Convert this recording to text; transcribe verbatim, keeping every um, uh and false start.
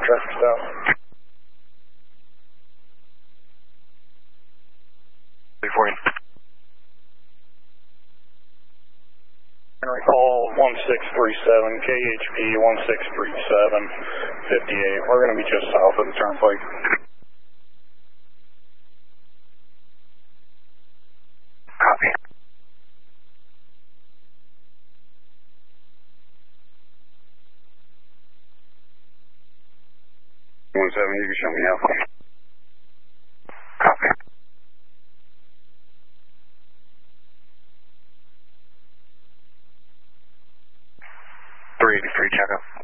traffic stop. For you. Henry, call one six three seven, K H P one six three seven, fifty-eight. We're going to be just south of the turnpike. Copy. one seven, you can show me out. Copy. three eighty-three, check up.